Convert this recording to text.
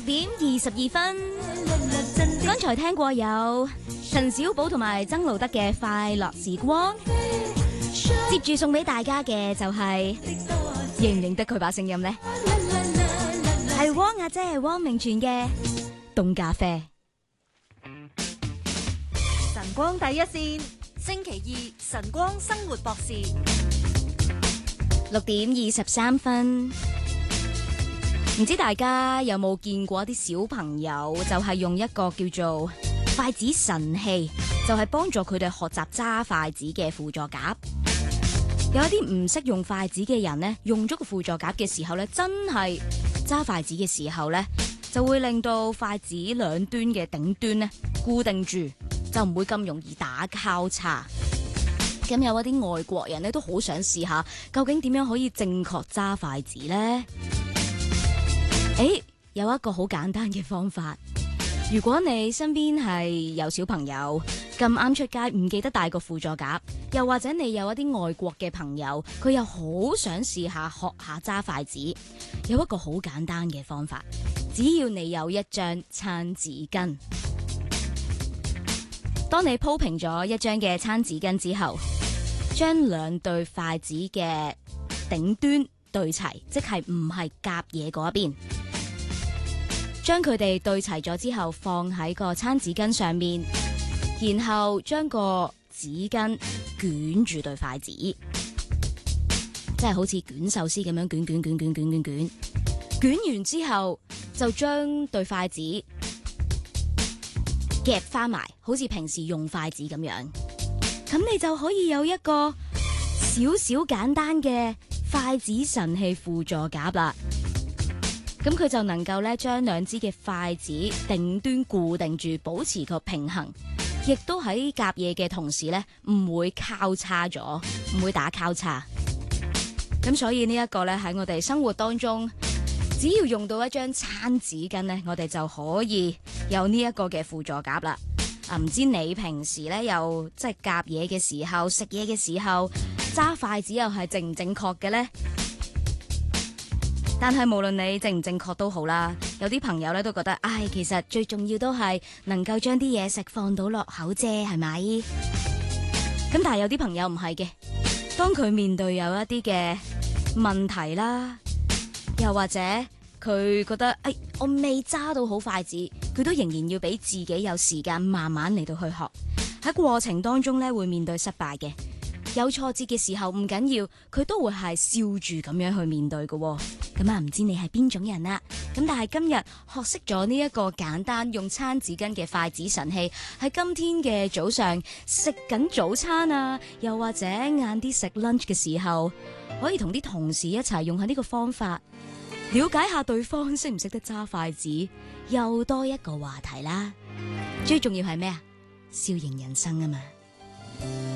6:22。剛才聽過有陳小寶同埋曾路德嘅《快樂時光》，接住送俾大家嘅就係、認唔認得佢把聲音呢？係汪阿姐汪明荃嘅《凍咖啡》。 晨光第一線，星期二晨光生活博士。 6:23，唔知大家有冇見過啲小朋友就係用一個叫做筷子神器，就係幫助佢哋學習揸筷子嘅輔助夾。有一啲唔識用筷子嘅人呢，用咗個輔助夾嘅時候呢，真係揸筷子嘅時候呢，就會令到筷子兩端嘅頂端呢固定住，就唔會咁容易打交叉。咁有一啲外國人咧都好想試下，究竟點樣可以正確揸筷子呢？有一個好簡單嘅方法。如果你身邊係有小朋友咁啱出街唔記得帶個輔助夾，又或者你有一啲外國嘅朋友，佢又好想試下學下揸筷子，有一個好簡單嘅方法，只要你有一張餐紙巾。當你鋪平咗一張嘅餐紙巾之後，將兩對筷子嘅頂端對齊，即係唔係夾嘢嗰一邊，將佢哋對齊咗之後放喺個餐紙巾上面，然後將個紙巾捲住對筷子，即係好似捲壽司咁樣捲。捲完之後就將對筷子夾翻埋，好似平時用筷子咁樣，咁你就可以有一個少少簡單嘅筷子神器輔助夾啦。咁佢就能夠咧將兩支嘅筷子頂端固定住，保持個平衡，亦都喺夾嘢嘅同時咧唔會交叉咗，唔會打交叉。咁所以呢一個咧喺我哋生活當中，只要用到一張餐紙巾咧，我哋就可以有呢一個嘅輔助夾啦。唔知你平時咧又即係夾嘢嘅時候、食嘢嘅時候揸筷子又係正唔正確嘅呢？但係無論你正唔正確都好啦，有啲朋友咧都覺得，其實最重要都係能夠將啲嘢食放到落口啫，係咪？咁但係有啲朋友唔係嘅，當佢面對有一啲嘅問題啦，又或者佢覺得我未揸到好筷子，佢都仍然要俾自己有時間慢慢嚟到去學。喺過程當中咧會面對失敗嘅，有挫折嘅時候唔緊要，佢都會係笑住咁樣去面對嘅。咁唔知你係邊種人啦？咁但係今日學識咗呢一個簡單用餐紙巾嘅筷子神器，喺今天嘅早上食緊早餐啊，又或者晏啲食 lunch 嘅時候，可以同啲同事一齊用下呢個方法，了解下對方識唔識得揸筷子，又多一個話題啦。最重要係咩啊？笑迎人生啊嘛！